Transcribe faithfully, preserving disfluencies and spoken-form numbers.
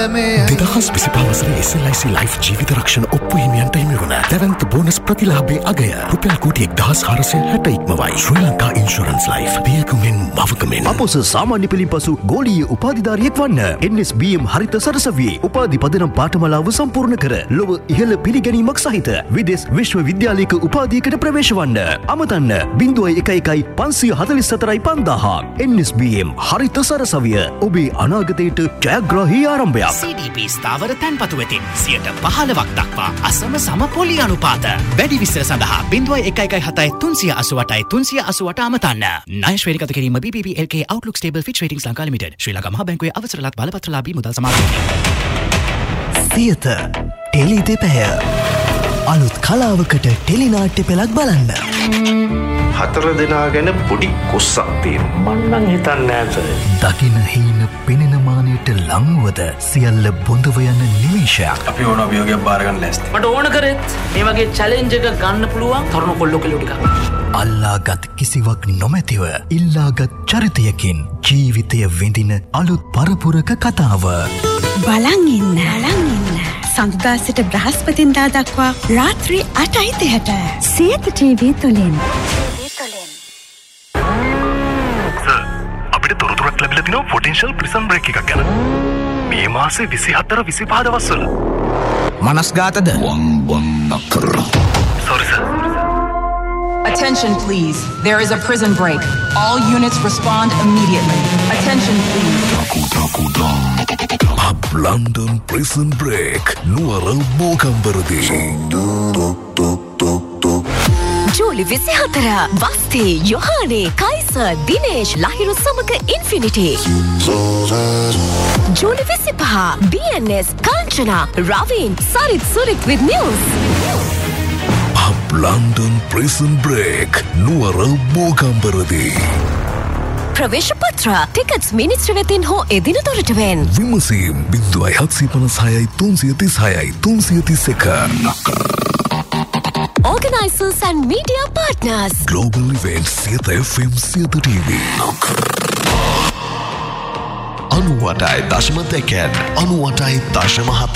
දෙදහස් විසිපහ වසරේ S L ආයි සී ලයිෆ් ජීවිත රක්ෂණ ඔප්පු හිමියන්ට හිමි වන දැවැන්ත බෝනස් ප්‍රතිලාභයේ අගය රුපියල් කෝටි එක්දහස් හාරසිය හැට ඉක්මවයි. ශ්‍රී ලංකා ඉන්ෂුරන්ස් ලයිෆ් පියකුමින් මවකමින්. අපොස සාමාන්‍ය පිළින් පසු ගෝලීය උපාධිධාරියෙක් වන්න. එන් එස් බී එම් හරිත සරසවියේ උපාධි පදනම් පාඨමාලාව සම්පූර්ණ කර ලොව ඉහළ පිළිගැනීමක් සහිත විදේශ විශ්වවිද්‍යාලයක උපාධියකට ප්‍රවේශ වන්න. අමතන්න බිංදුවයි එක එකයි පන්සිය හතළිස් හතරයි පන්දාහක්. එන් එස් බී එම් හරිත සරසවිය ඔබේ අනාගතයට ජයග්‍රාහී ආරම්භයක්. සී ඩී පී ස්ථාවර තැන්පතු වෙතින් සියයට පහළොවක් දක්වා අසම සම පොලි අනුපාත. වැඩි විස්තර සඳහා බිංදුවයි එක එකයි හතයි තුන්සිය අසූඅටයි තුන්සිය අසූඅට අමතන්න. ණය ශ්‍රේණිගත කිරීම බී පී පී එල් කේ Outlook Stable Fitch Ratings Lanka limited. ශ්‍රී ලංකා මහා බැංකුවේ අවසරලත් බලපත්‍රලාභී මුදල් සමාගමක්. සියත ටෙලි දෙපැය අලුත් කලාවකට ටෙලි නාට්‍ය පෙළක් බලන්න. හතර දෙනා ගැන පොඩි කොස්සක් තියෙනවා. මම නම් හිතන්නේ නැහැ. දකින හීන පෙනෙන මානෙට ලංවද සියල්ල බොඳව යන නිමේෂයක්. අපි ඕන අභියෝගයක් බාර ගන්න ලෑස්ති. මට ඕන කරෙත් මේ වගේ චැලෙන්ජ් එක ගන්න පුළුවන් තරුණ කොල්ලෝ කෙල්ලෝ ටිකක්. අල්ලාගත් කිසිවක් නොමැතිව ඉල්ලාගත් චරිතයකින් ජීවිතය විඳින අලුත් පරපුරක කතාව. බලන් ඉන්න බලන් ඉන්න සඳුදා සිට බ්‍රහස්පතින්දා දක්වා රාත්‍රී අටයි තිහට සියත ටීවී තුලින්. අපිට තොරතුරක් ලැබිලා තිනවා පොටෙන්ෂල් ප්‍රිසන් බ්‍රේක් එකක් ගැන. මේ මාසේ විසිහතර විසිපහ දවස්වල. මනස්ගාතද? Sorry sir. Attention please. There is a prison break. All units respond immediately. Attention please. Up London Prison Break. Nuwara Mogambaradi. ජූලි විසිහතර වස්තී යොහානේ කයිසර් දිනේෂ් ලහිරු සමග infinity. July විසිපහ B N S Kanchana Raveen Sarith Surith with news. Up London Prison Break. Nuwara Mogambaradi. ප්‍රවේශ පත්‍ර tickets මිනිස්ත්‍රි වෙතින් හෝ එදින දොරටුවෙන්. විමසීම් බිංදුවයි හත්සිය පනස් හයයි තුන්සිය තිස් හයයි තුන්සිය තිස් එක. Organisers and media partners. Global Events Siyatha F M Siyatha TV. අනුවටයි දශම දෙකෙන් අනුවටයි දශම හත